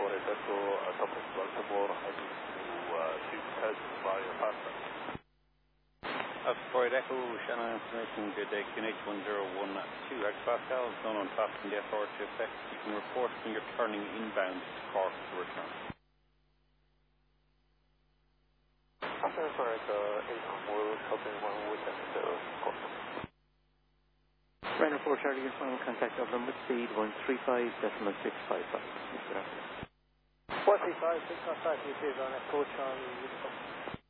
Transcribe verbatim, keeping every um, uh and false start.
four eight Echo, uh, Southwest Baltimore, heading to uh, two thousand via Pasta. Alpha four eight Echo, Shannon information, good day, Q N H one zero one two, X Pascal, none on fast in the F R to effect. You can report when you're turning inbound to Cork to return. Alpha four eight eight on board, helping one with and uh, Cork. Rhino four Charlie, your final contact of number speed one three five decimal six five five. one three five, six five five, you see on Echo Charlie.